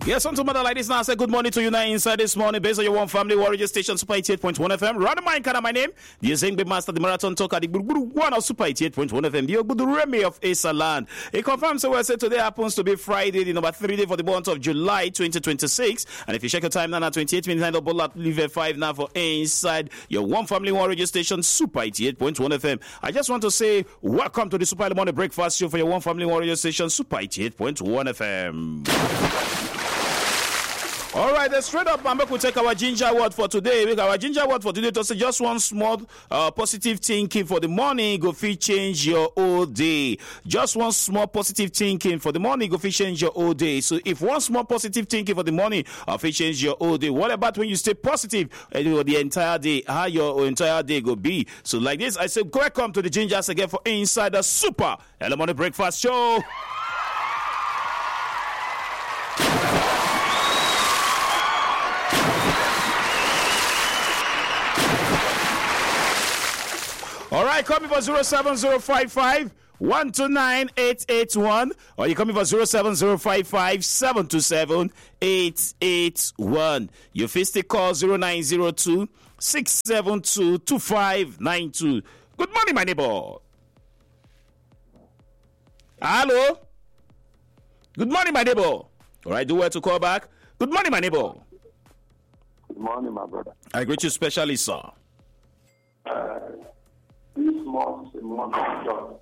Yes, on to mother like this now. I say good morning to you now inside this morning based on your one family warrior station Super 88.1 FM. Run mind kind of my name. The Zengbe Master, the Marathon Talker, the one of Super 88.1 FM. The Ogudu Remy of Asa Land. It confirms so I said today happens to be Friday, the number 3 day for the month of July 2026. And if you check your time now, 28 minutes, double leave 5 now for inside your one family warrior station Super 88.1 FM. I just want to say welcome to the Super Morning Breakfast Show for your one family warrior station Super 88.1 FM. All right, then straight up, Mambek will take our ginger word for today. Our ginger word for today to say just one small positive thinking for the morning, go fit change your whole day. Just one small positive thinking for the morning, go fit change your whole day. So if one small positive thinking for the morning, fit change your whole day. What about when you stay positive the entire day? How your entire day go be? So like this, I say welcome to the gingers again for Inside the Super Early Morning Breakfast Show. All right, call me for 07055 129 881, or you call me for 07055 727 881. Your fistic call 0902 672 2592. Good morning, my neighbor. Hello. Good morning, my neighbor. All right, do well to call back. Good morning, my neighbor. Good morning, my brother. I greet you specially, sir. This month, the month of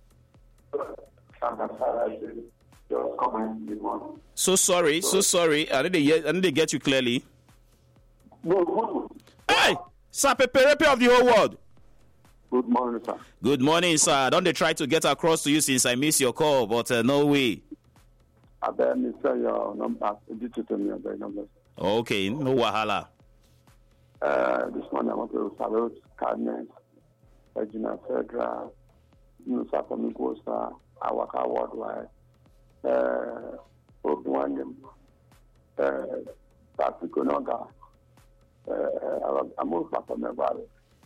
God. Just comment the month. So sorry. I didn't get you clearly. No. Hey, Sir Peperepe of the whole world. Good morning, sir. Good morning, sir. Don't they try to get across to you since I missed your call, but no way. I better miss your number. Digital me your number. Okay, no wahala. This morning I want to salute kindness. Regina Fedra, Nusa Komikosa, Awaka Worldwide, Obuandem, Patrick Onoga, Amul Papa Mevale,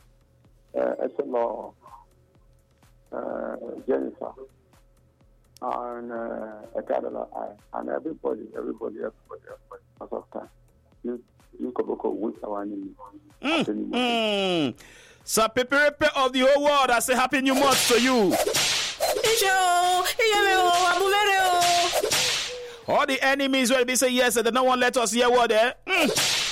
SLO, Jennifer, and Ekadala, and everybody. As of time, you could go with our name. Sir Peperepe of the whole world, I say happy new month to you. All the enemies will be say yes, and no one let us hear what there. Good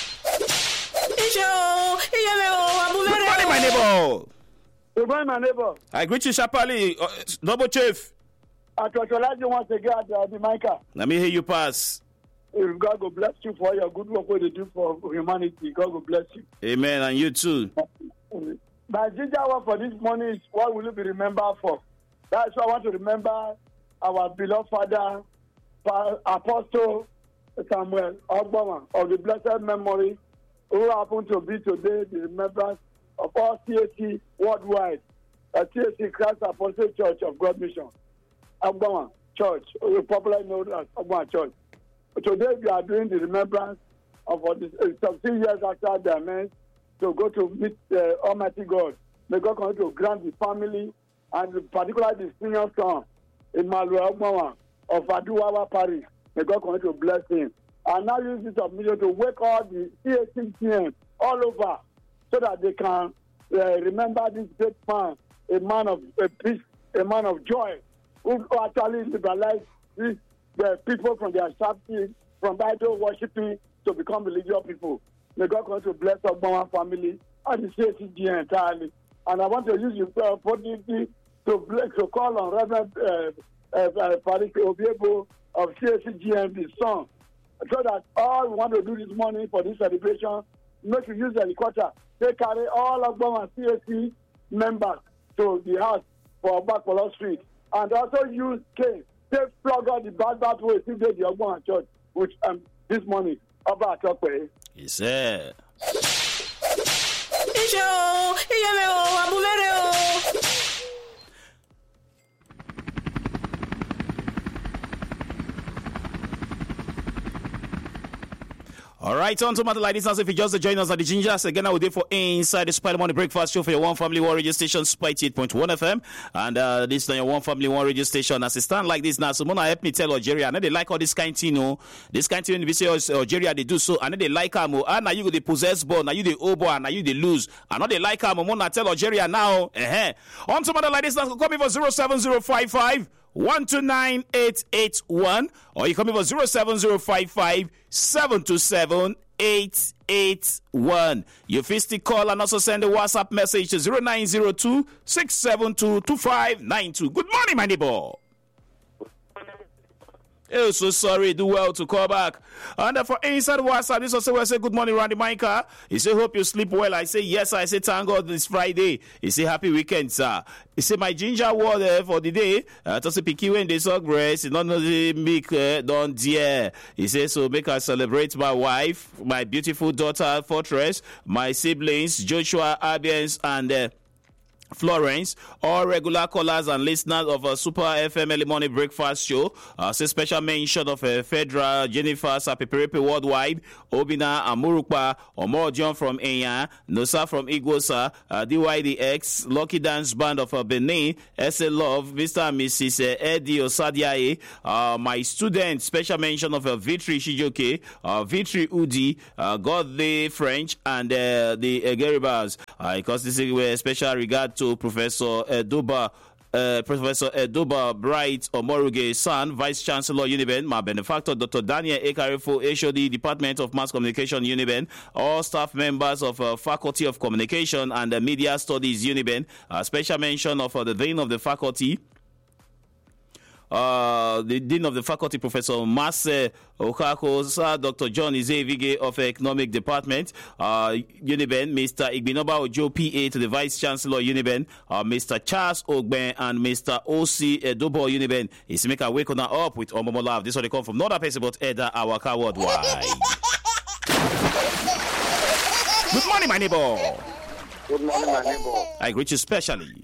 morning, my neighbor. Good morning, my neighbor. I greet you sharply, double chief. I totalize you once again at the Micah. Let me hear you pass. If God will bless you for your good work, what you do for humanity. God will bless you. Amen, and you too. My ginger word for this morning is what will you be remembered for? That's why I want to remember our beloved father, Apostle Samuel Ogboma of the blessed memory, who happened to be today the remembrance of all CAC worldwide, CAC Christ Apostolic Church of God Mission, Ogboma Church, popularly known as Ogboma Church. Today we are doing the remembrance of 16 years after their men to go to meet Almighty God. May God continue to grant the family and particularly the senior son, Emmanuel Ogboma of Aduwawa Parish. May God continue to bless him. And now use this opportunity to wake all the CACTN all over so that they can remember this great man, a man of peace, a man of joy, who actually liberalized the people from their sharpness, from idol worshiping to become religious people. May God continue to bless Ogboma family and the CACG entirely. And I want to use the opportunity to call on Reverend Parik Obiebo of CACG, his son, so that all we want to do this morning for this celebration, make you use the helicopter. They carry all Ogboma CAC members to the house for Ogbakpolo Street. And also use cane. They plug out the bad way to the Ogboma Church, which this morning, Oba Atokwe. Yes, sir. All right, on to matter like this. As if you just join us at the Gingers again, I will do for Inside the Spider Money Breakfast Show for your One Family One radio station, Spite 8.1 FM, and this is your One Family One radio station. As it stand like this now, so Mona help me tell Algeria. I know they like all this kind of thing, no. This kind of thing, we say Algeria they do so. I know they like them. And now you go the possess ball, now you the oboe, and now you the lose. I know they like them. Mona tell Algeria now. On to matter like this now, come in for 07055. 129881, or you come in for 07055 727 881. You still call and also send a WhatsApp message to 0902 672 2592. Good morning, my neighbor. Oh, so sorry. Do well to call back. And for Inside WhatsApp, this also will say good morning, Randy Micah. He say hope you sleep well. I say yes. I say thank God this Friday. He say happy weekend, sir. He say my ginger water for the day. To say picky when they suck breast. He don't know the make don't dare. He say so make us celebrate my wife, my beautiful daughter Fortress, my siblings Joshua, Abiens, and Florence, all regular callers and listeners of a Super FM early morning breakfast show. Say special mention of Fedra, Jennifer, Sapiperepe Worldwide, Obina, Amurukpa, Omordion from Enya, Nosa from Igosa, DYDX, Lucky Dance Band of Benin, SA Love, Mr. and Mrs. Eddie Osadiaye, my student, special mention of Vitri Shijoke, Vitri Udi, Godly French, and the Geribas. Because this is a special regard to Professor Edoba Bright Omoruge son, Vice Chancellor Uniben, my benefactor Dr. Daniel Ekarifo, HOD Department of Mass Communication Uniben, all staff members of Faculty of Communication and Media Studies Uniben, special mention of the Dean of the Faculty, the Dean of the Faculty, Professor Mase Okako, Sir Dr. John Izevige of Economic Department, Uniben, Mr. Igbinoba Ojo, PA to the Vice Chancellor Uniben, Mr. Charles Ogben, and Mr. O.C. Edobo Uniben. Is make a wake on up with Omomo Love. This one they come from not a person but Eda Awaka Worldwide. Good morning, my neighbor. Good morning, my neighbor. I greet you specially.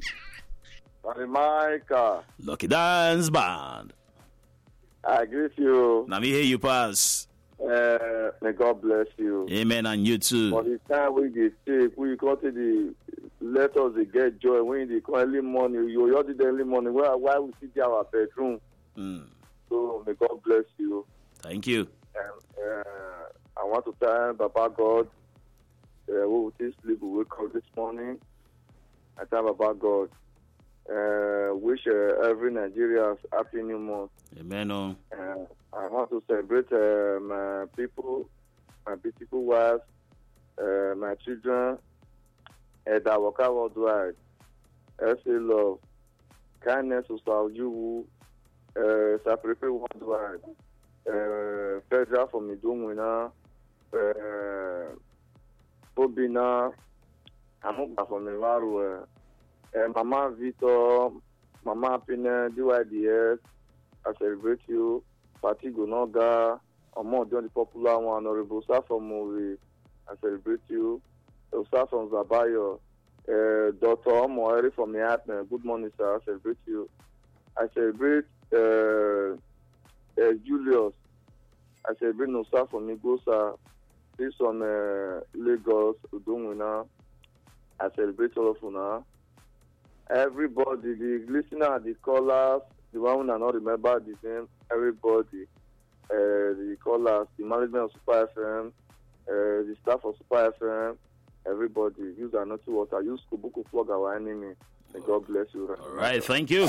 Micah. Lucky Dance Band. I greet you. Now me hear you pass. May God bless you. Amen, and you too. For the time we get sick, we got to the let us get joy when they call early morning. You already the early morning. Why we sit in our bedroom? So may God bless you. Thank you. I want to thank Baba God. We will still sleep. We wake up this morning. I thank Baba God. Wish every Nigerian happy new month. Amen. I want to celebrate my people, my beautiful wives, my children, and our Waka Worldwide. SA Love, Kindness of Sauju, Sapripe Worldwide, Fedra from Idumwina, Bobina, Amuba from Iwaru, Mama Vito, Mama Happiness, DYDS, I celebrate you. Fatigo Noga, Omo John the popular one, Honorable Sir from Movie, I celebrate you. Sir from Zabayo, Dr. Omo from Yatne, good morning, sir, I celebrate you. I celebrate Julius, I celebrate Nosa from Igosa, this on Lagos, Udumwina, I celebrate all of you now. Everybody, the listener, the callers, the one who not remember the name, everybody, the callers, the management of Super FM, the staff of Super FM, everybody, use another water, use Kubuku plug our enemy. May God bless you. All right, thank you.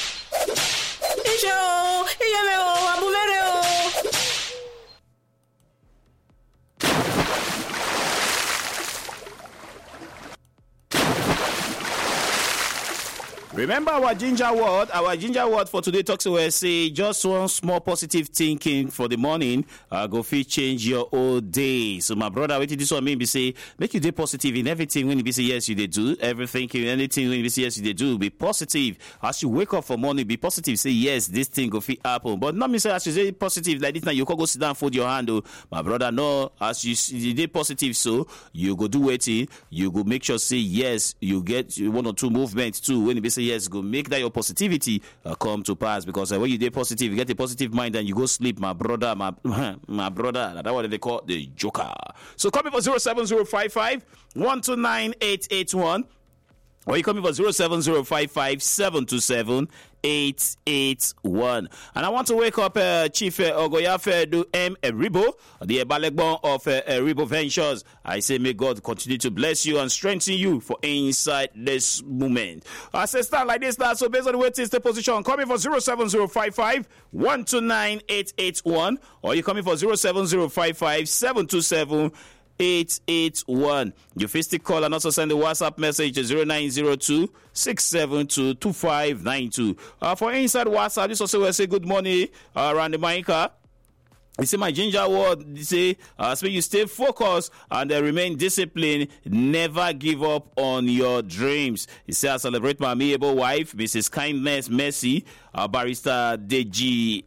Remember our ginger word? Our ginger word for today talks about say just one small positive thinking for the morning go fit change your whole day. So my brother, what this one mean be say make you day positive in everything when you be say yes you they do everything anything when you be say yes you they do be positive. As you wake up for morning be positive say yes this thing go fit happen. But not me say as you say positive like this now you can go sit down fold your hand. Oh. My brother no as you day positive so you go do waiting you go make sure say yes you get one or two movements too when you be say yes, go make that your positivity come to pass. Because when you do positive, you get a positive mind and you go sleep, my brother, my brother. That's what they call the joker. So call me for 07055 129 881. Or you call me for 07055 727 881. And I want to wake up Chief Ogoyafedu M. Eribo, the Balegbon of Eribo Ventures. I say, may God continue to bless you and strengthen you for inside this moment. I say, start like this now. So based on the wait the position, call me for 07055 129 881. Or you call me for 07055 727 881. You still call and also send a WhatsApp message to 0902 672 2592. For inside WhatsApp, this also will say good morning around the Micah. You see my ginger word, you say, so you stay focused and remain disciplined, never give up on your dreams. You say, I celebrate my amiable wife, Mrs. Kindness Mercy, Barrister Deji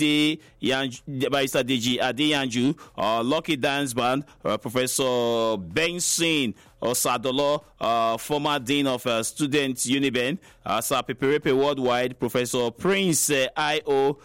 Adeyanju, Lucky Dance Band, Professor Benson Osadolo, former Dean of Students Uniben, Sir Peperepe Worldwide, Professor Prince I.O.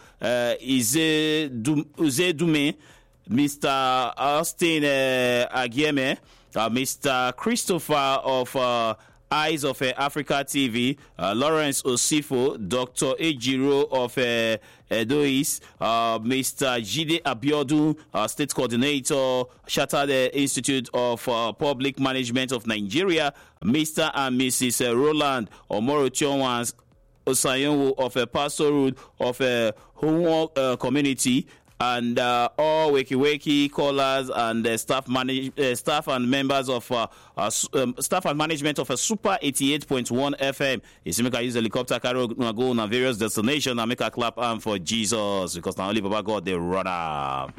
Uzedume, Mr. Austin Agieme, Mr. Christopher of Eyes of Africa TV, Lawrence Osifo, Dr. Ejiro of Edois, Mr. Jide Abiodun, State Coordinator, Chartered Institute of Public Management of Nigeria, Mr. and Mrs. Roland Omoro Chonwans Osayonwo of Pastor Road of Homework Community, and all wakey callers and staff and members of staff and management of a Super 88.1 FM. You see, make I use helicopter carry go on various destinations and make a clap for Jesus, because now only Baba God the runner.